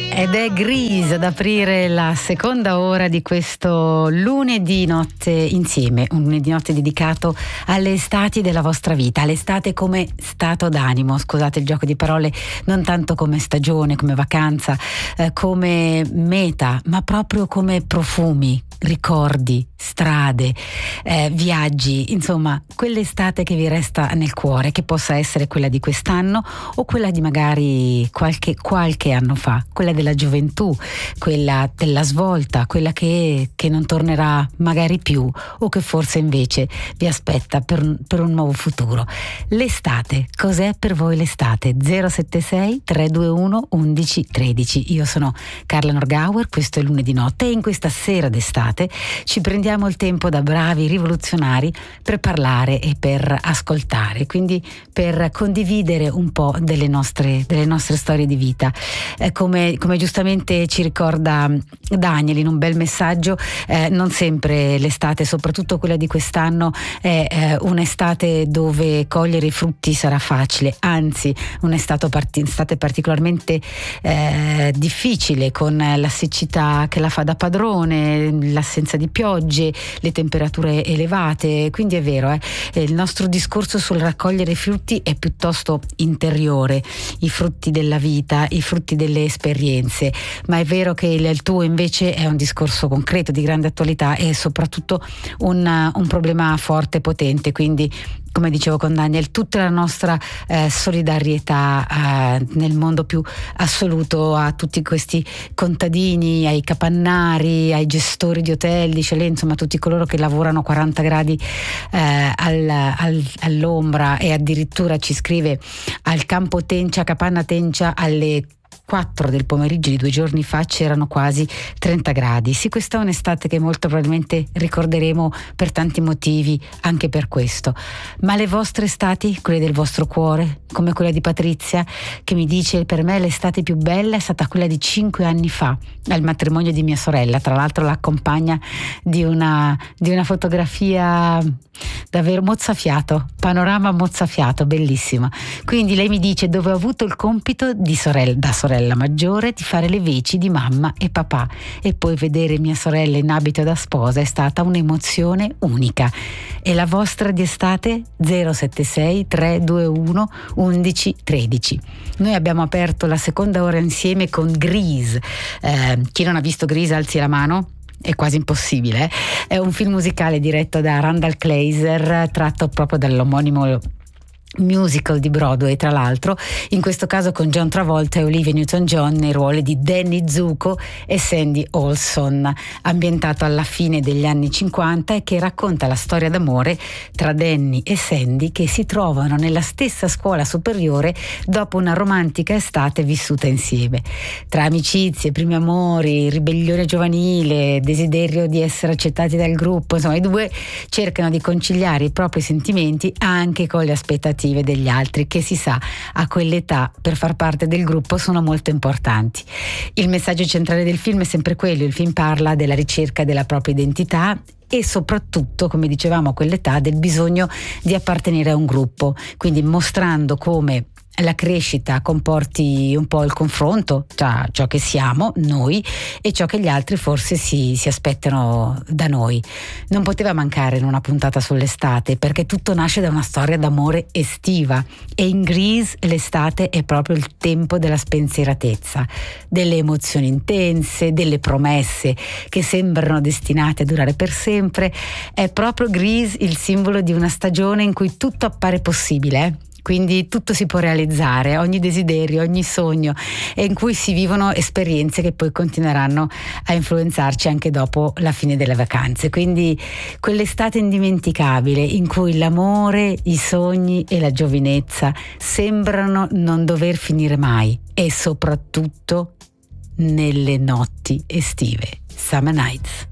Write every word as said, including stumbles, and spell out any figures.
Ed è Grease ad aprire la seconda ora di questo lunedì notte insieme, un lunedì notte dedicato alle estati della vostra vita, all'estate come stato d'animo, scusate il gioco di parole, non tanto come stagione, come vacanza, eh, come meta, ma proprio come profumi, ricordi, strade, eh, viaggi, insomma quell'estate che vi resta nel cuore, che possa essere quella di quest'anno o quella di magari qualche, qualche anno fa, quella della gioventù, quella della svolta, quella che, che non tornerà magari più o che forse invece vi aspetta per, per un nuovo futuro. L'estate, cos'è per voi l'estate? zero sette sei tre due uno undici tredici. Io sono Carla Norgauer, questo è lunedì notte e in questa sera d'estate ci prendiamo il tempo da bravi rivoluzionari per parlare e per ascoltare, quindi per condividere un po' delle nostre, delle nostre storie di vita. Eh, come, come giustamente ci ricorda Daniel in un bel messaggio, eh, non sempre l'estate, soprattutto quella di quest'anno, è eh, un'estate dove cogliere i frutti sarà facile, anzi un'estate part- estate particolarmente eh, difficile, con la siccità che la fa da padrone, l'assenza di piogge, le temperature elevate, quindi è vero, eh, il nostro discorso sul raccogliere i frutti è piuttosto interiore, i frutti della vita, i frutti delle esperienze, ma è vero che il, il tuo invece è un discorso concreto, di grande attualità e soprattutto un, un problema forte e potente, quindi come dicevo con Daniel, tutta la nostra eh, solidarietà eh, nel mondo più assoluto a tutti questi contadini, ai capannari, ai gestori di hotel, di chalet, insomma tutti coloro che lavorano quaranta gradi eh, al, al, all'ombra, e addirittura ci scrive al campo Tencia, capanna Tencia, alle quattro del pomeriggio di due giorni fa c'erano quasi trenta gradi. Sì, questa è un'estate che molto probabilmente ricorderemo per tanti motivi, anche per questo. Ma le vostre estati, quelle del vostro cuore, come quella di Patrizia, che mi dice: per me l'estate più bella è stata quella di cinque anni fa, al matrimonio di mia sorella. Tra l'altro l'accompagna di una, di una fotografia davvero mozzafiato, panorama mozzafiato, bellissima. Quindi lei mi dice: dove ho avuto il compito di sorella, da sorella maggiore, di fare le veci di mamma e papà, e poi vedere mia sorella in abito da sposa è stata un'emozione unica. E la vostra di estate? zero sette sei tre due uno undici tredici. Noi abbiamo aperto la seconda ora insieme con Grease. Eh, chi non ha visto Grease alzi la mano. È quasi impossibile, eh? È un film musicale diretto da Randall Kleiser, tratto proprio dall'omonimo musical di Broadway, tra l'altro, in questo caso con John Travolta e Olivia Newton-John nei ruoli di Danny Zuko e Sandy Olson, ambientato alla fine degli anni cinquanta e che racconta la storia d'amore tra Danny e Sandy, che si trovano nella stessa scuola superiore dopo una romantica estate vissuta insieme. Tra amicizie, primi amori, ribellione giovanile, desiderio di essere accettati dal gruppo, insomma i due cercano di conciliare i propri sentimenti anche con le aspettative degli altri, che si sa a quell'età per far parte del gruppo sono molto importanti. Il messaggio centrale del film è sempre quello: il film parla della ricerca della propria identità e soprattutto, come dicevamo a quell'età, del bisogno di appartenere a un gruppo, quindi mostrando come la crescita comporti un po' il confronto tra ciò che siamo noi e ciò che gli altri forse si, si aspettano da noi. Non poteva mancare in una puntata sull'estate, perché tutto nasce da una storia d'amore estiva, e in Grease l'estate è proprio il tempo della spensieratezza, delle emozioni intense, delle promesse che sembrano destinate a durare per sempre. È proprio Grease il simbolo di una stagione in cui tutto appare possibile, eh? Quindi tutto si può realizzare, ogni desiderio, ogni sogno, e in cui si vivono esperienze che poi continueranno a influenzarci anche dopo la fine delle vacanze. Quindi quell'estate indimenticabile in cui l'amore, i sogni e la giovinezza sembrano non dover finire mai, e soprattutto nelle notti estive. Summer Nights.